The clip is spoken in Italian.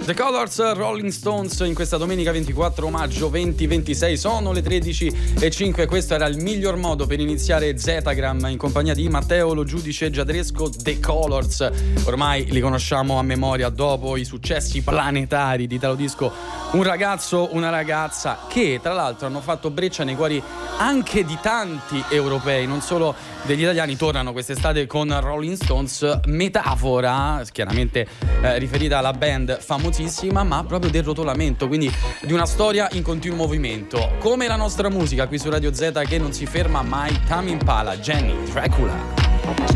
The Colors, Rolling Stones, in questa domenica 24 maggio 2026. Sono le 13:05. Questo era il miglior modo per iniziare Zetagram in compagnia di Matteo Lo Giudice Giadresco. The Colors, ormai li conosciamo a memoria dopo i successi planetari di Italo Disco. Un ragazzo, una ragazza che tra l'altro hanno fatto breccia nei cuori anche di tanti europei, non solo degli italiani. Tornano quest'estate con Rolling Stones, metafora chiaramente riferita alla band famosissima, ma proprio del rotolamento, quindi di una storia in continuo movimento, come la nostra musica qui su Radio Z che non si ferma mai. Tame Impala, Jenny, Dracula.